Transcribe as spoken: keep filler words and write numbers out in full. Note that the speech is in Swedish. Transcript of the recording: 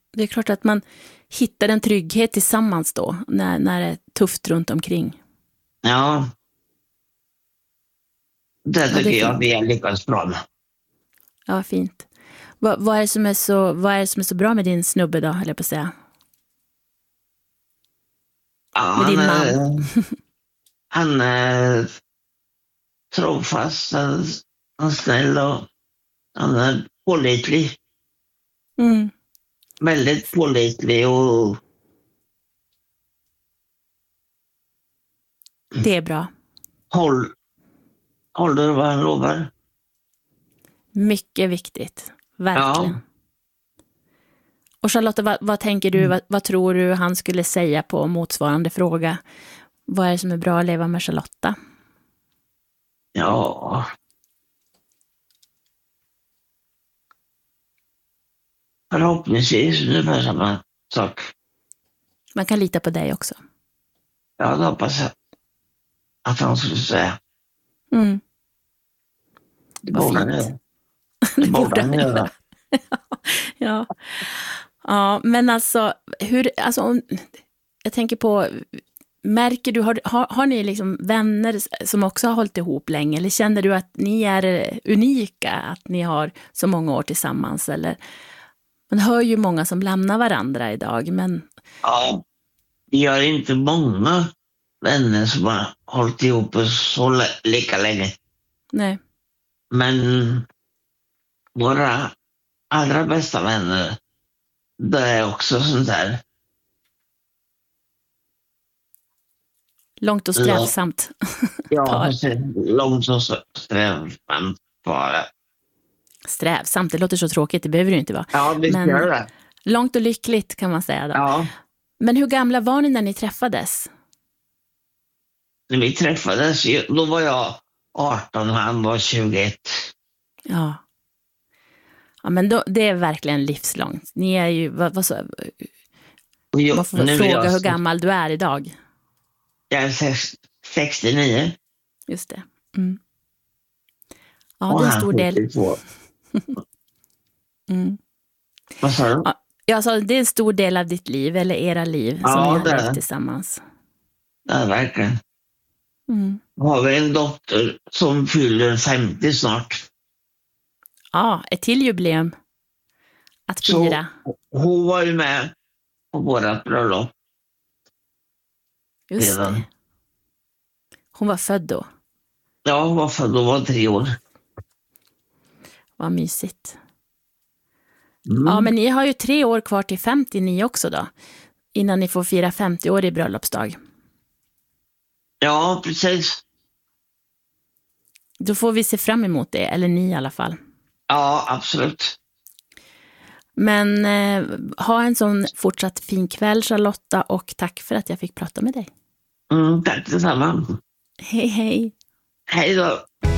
Det är klart att man hittar en trygghet tillsammans då, när, när det är tufft runt omkring. Ja. Det Ja, det tycker är jag fint. vi har lyckats bra med. Ja, fint. Va, vad, är det som är så, vad är det som är så bra med din snubbe då, höll jag på att säga? Ja, Med han, din man? är, han är trofast, han han är snäll och han är pålitlig. Mm. Väldigt pålitlig och Det är bra. håll, håller vad han lovar. Mycket viktigt. Verkligen. Ja. Och Charlotta, vad, vad tänker du, vad, vad tror du han skulle säga på motsvarande fråga? Vad är det som är bra att leva med Charlotta? Ja. Förhoppningsvis ungefär samma sak. Man kan lita på dig också. Jag hoppas att han skulle säga. Mm. Det Vad borde han fint. göra. Det borde han göra. Ja. Ja, men alltså, hur, alltså om, jag tänker på, märker du, har, har, har ni liksom vänner som också har hållit ihop länge, eller känner du att ni är unika, att ni har så många år tillsammans, eller man hör ju många som lämnar varandra idag, men Ja, vi har inte många vänner som har hållit ihop så le- lika länge. nej, Men våra allra bästa vänner, det är också sånt där. långt och strävsamt. Ja, Par. precis. Långt och strävsamt bara. Strävsamt, det låter så tråkigt, det behöver det inte vara. Ja, vi Men- gör det. Långt och lyckligt kan man säga då. Ja, Men hur gamla var ni när ni träffades? när vi träffades, då var jag arton och han var tjugoett. Ja. Ja, men då, det är verkligen livslångt. Ni är ju, vad, vad så, Och jag, man får nu är fråga jag, hur gammal du är idag. Jag är sex, sextionio. Just det. Mm. Ja, Och det är en han stor del. sjuttiotvå. Mm. Vad sa du? Ja, jag sa, det är en stor del av ditt liv, eller era liv, som Ja, ni har det är levt det. tillsammans. Ja, verkligen. Mm. Har vi en dotter som fyller femtio snart. Ja, ett till jubileum att Så- fira. Hon var ju med på vårat bröllop. Just redan. det. Hon var född då. Ja, hon var född och var tre år. Vad mysigt. Mm. Ja, men ni har ju tre år kvar till femtio ni också då. Innan ni får fira femtio år i bröllopsdag. Ja, precis. Då får vi se fram emot det, eller ni i alla fall. Ja, absolut. Men eh, ha en sån fortsatt fin kväll, Charlotta, och tack för att jag fick prata med dig. Mm, tack detsamma. Hej, hej. Hej då.